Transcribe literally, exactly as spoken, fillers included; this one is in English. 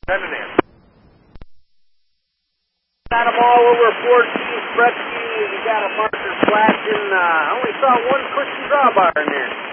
Send it in. Got them all over fourteen, Bretski. You got a marker flashing. I uh, only saw one cushion drawbar in there.